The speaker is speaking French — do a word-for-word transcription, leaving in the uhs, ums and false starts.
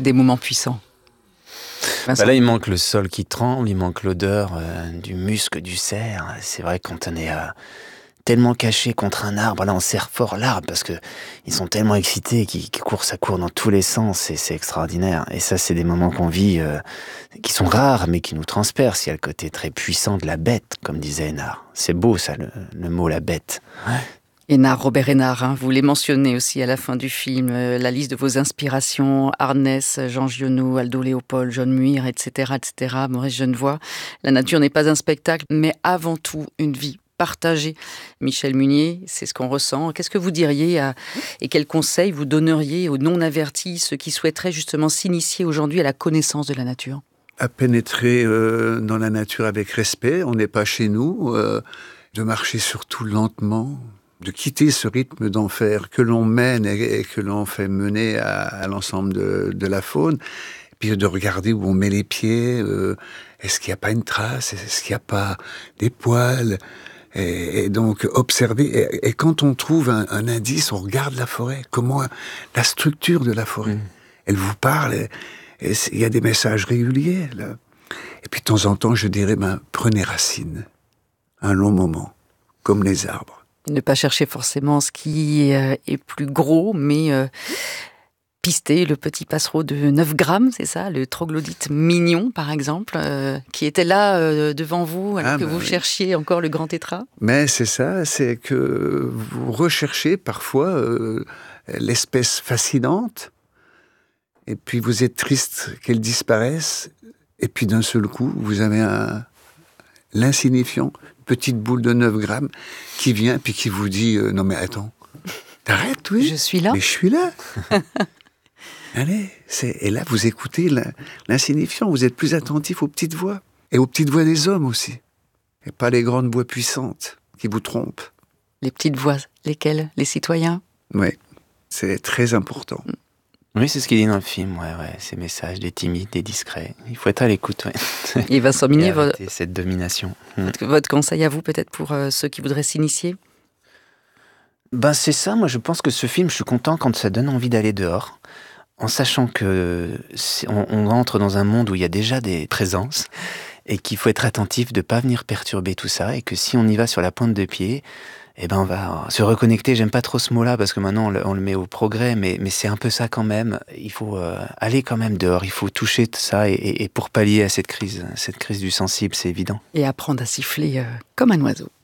des moments puissants. Bah là, il manque le sol qui tremble, il manque l'odeur euh, du musc du cerf. C'est vrai que quand on est euh, tellement caché contre un arbre, là, on serre fort l'arbre parce que ils sont tellement excités qu'ils, qu'ils courent, ça court dans tous les sens et c'est extraordinaire. Et ça, c'est des moments qu'on vit euh, qui sont rares, mais qui nous transpercent. Il y a le côté très puissant de la bête, comme disait Hénard. C'est beau, ça, le, le mot la bête. Ouais. Hénard, Robert Hénard, hein, vous les mentionnez aussi à la fin du film, euh, la liste de vos inspirations, Arnès, Jean Giono, Aldo Léopold, John Muir, et cetera, et cetera, Maurice Genevoix. La nature n'est pas un spectacle, mais avant tout une vie partagée. Michel Munier, c'est ce qu'on ressent. Qu'est-ce que vous diriez à, et quels conseils vous donneriez aux non-avertis, ceux qui souhaiteraient justement s'initier aujourd'hui à la connaissance de la nature ? À pénétrer euh, dans la nature avec respect, on n'est pas chez nous, euh, de marcher surtout lentement, de quitter ce rythme d'enfer que l'on mène et, et que l'on fait mener à, à l'ensemble de, de la faune, et puis de regarder où on met les pieds, euh, est-ce qu'il n'y a pas une trace, est-ce qu'il n'y a pas des poils, et, et donc observer, et, et quand on trouve un, un indice, on regarde la forêt, comment la structure de la forêt, mmh. elle vous parle, et, et il y a des messages réguliers, là. Et puis de temps en temps, je dirais, ben, prenez racine, un long moment, comme les arbres. Ne pas chercher forcément ce qui est plus gros, mais euh, pister le petit passereau de neuf grammes, c'est ça, le troglodyte mignon, par exemple, euh, qui était là euh, devant vous, alors ah que bah vous oui. cherchiez encore le grand tétras. Mais c'est ça, c'est que vous recherchez parfois euh, l'espèce fascinante, et puis vous êtes triste qu'elle disparaisse, et puis d'un seul coup, vous avez un, l'insignifiant, petite boule de neuf grammes qui vient puis qui vous dit euh, non mais attends, t'arrêtes, oui. Je suis là. Mais je suis là. Allez, c'est... et là vous écoutez l'insignifiant, vous êtes plus attentif aux petites voix et aux petites voix des hommes aussi, et pas les grandes voix puissantes qui vous trompent. Les petites voix, lesquelles ? Les citoyens ? Oui, c'est très important. Oui, c'est ce qu'il dit dans le film, ouais, ouais, ces messages des timides, des discrets. Il faut être à l'écoute, ouais. Et Vincent Munier, votre... cette domination. Votre, votre conseil à vous, peut-être, pour euh, ceux qui voudraient s'initier ? Ben, c'est ça, moi je pense que ce film, je suis content quand ça donne envie d'aller dehors, en sachant que on, on entre dans un monde où il y a déjà des présences, et qu'il faut être attentif de ne pas venir perturber tout ça, et que si on y va sur la pointe de pied, eh ben on va se reconnecter. J'aime pas trop ce mot-là parce que maintenant on le, on le met au progrès, mais, mais c'est un peu ça quand même. Il faut euh, aller quand même dehors, il faut toucher tout ça et, et, et pour pallier à cette crise, cette crise du sensible, c'est évident. Et apprendre à siffler euh, comme un oiseau.